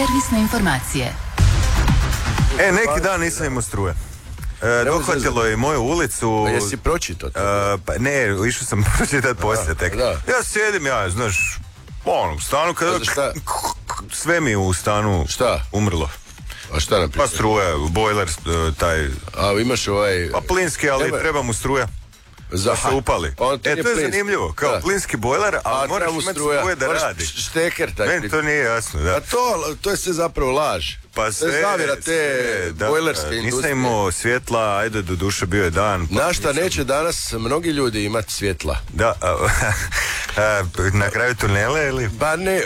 Servisne informacije. Neki dan nisam imao struje. Dohvatilo je i moju ulicu. Jesi pročitao to? Pa ne, išao sam pročitati poslije tek. Ja sjedim, znaš, u stanu kada... Sve mi u stanu umrlo. A šta napisao? Pa struje, bojler, taj... A imaš ovaj... Pa plinski, ali treba mu struja. Da se upali. To je zanimljivo, kao plinski bojler, ali moraš imati struje da radi. Šteker taj. Meni to nije jasno, da. A to je sve zapravo laž. Pa sve, zavjera te bojlerske industrije. Nisam imao svjetla, ajde do duše bio je dan. Na šta neće danas mnogi ljudi imati svjetla? Da, na kraju tunele ili? Pa ne,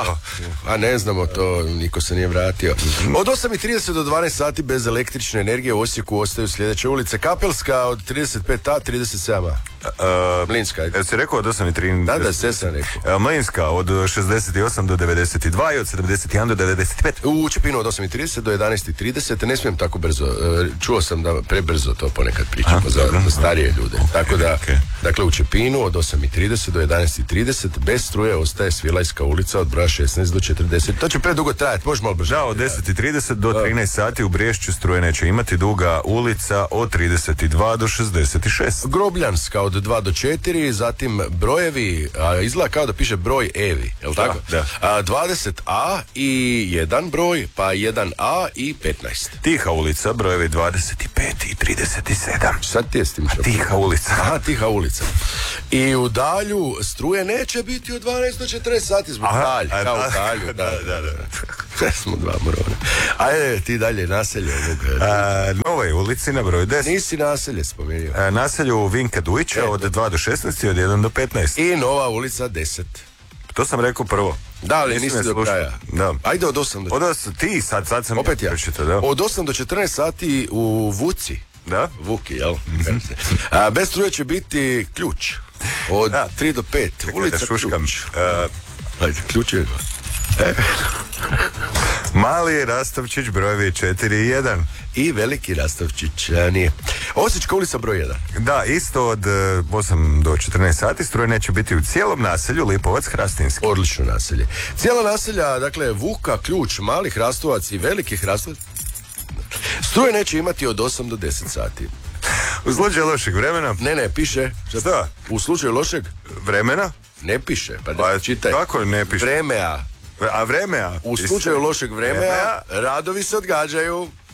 ne znamo to, niko se nije vratio. Od 8:30 do 12 sati bez električne energije u Osijeku ostaju sljedeće ulice. Kapelska od 35A, 37A. Mlinska. Jel si rekao od 8:30? Da, sve sam rekao. Mlinska od 68 do 92 i od 71 do 95. U Čepinu od 8:30 do 11:30. Ne smijem tako brzo. Čuo sam da prebrzo to ponekad pričamo za starije ljude. Tako da, dakle u Čepinu od 8:30 do 11:30 bez struje ostaje Svilajska ulica od broja 16 do 40. To će predugo trajati, može malo brže. Da, od 10:30 do 13 sati u Briješću struje neće imati. Duga ulica od 32 do 66. Grobljanska od 2 do 4, zatim brojevi, izgleda kao da piše broj Evi, je li tako? Da. 20A i 1 broj, pa 1A i 15. Tiha ulica, brojevi 25 i 37. Sad ti je s tim što? Tiha ulica. Aha, tiha ulica. I u Dalju struje neće biti od 12 do 40 sati zbog Dalj, kao u Dalju. Da. Smo dva morona. Ajde, ti dalje, naselje. Novoj ulici na broju 10. Nisi naselje spomenuo. Naselju Vinka Dujića od 2 do 16 i od 1 do 15. I Nova ulica 10. To sam rekao prvo. Da, ali nisi do kraja. Da. Ajde od 8 do 14. Ti sad sam opet ja. Da. Od 8 do 14 sati u Vuci. Da? Vuki, jel? Bez struje će biti ključ. Od 3 do 5. Ulica Ključ. Ajde, ključ je... Mali Rastovčić, brojevi 4 i 1. I veliki Rastovčić, nije. Osječka ulica broj 1. Da, isto od 8 do 14 sati struje neće biti u cijelom naselju Lipovac Hrastinski. Odlično naselje. Cijela naselja, dakle, Vuka, Ključ, Mali Hrastovac i Veliki Hrastovac, struje neće imati od 8 do 10 sati. U slučaju lošeg vremena? Ne, piše. Šta? U slučaju lošeg vremena? Ne piše, pa čitaj. Kako ne piše? Vremea. A vremea? U slučaju lošeg vremea radovi se odgađaju.